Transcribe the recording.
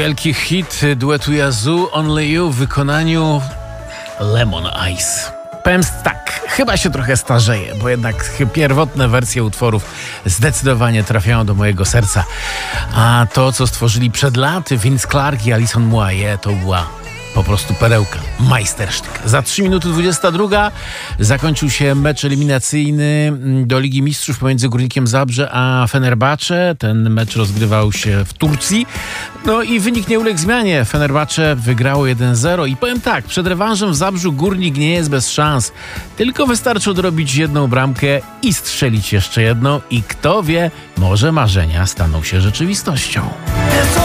Wielki hit duetu Yazoo, Only You w wykonaniu Lemon Ice. Powiem tak, chyba się trochę starzeję, bo jednak pierwotne wersje utworów zdecydowanie trafiają do mojego serca. A to, co stworzyli przed laty Vince Clarke i Alison Moyet, to była po prostu perełka, majstersztyk. Za 3 minuty 22 zakończył się mecz eliminacyjny do Ligi Mistrzów pomiędzy Górnikiem Zabrze a Fenerbahce. Ten mecz rozgrywał się w Turcji. No i wynik nie uległ zmianie. Fenerbahce wygrało 1-0 i powiem tak, przed rewanżem w Zabrzu Górnik nie jest bez szans. Tylko wystarczy odrobić jedną bramkę i strzelić jeszcze jedną i kto wie, może marzenia staną się rzeczywistością.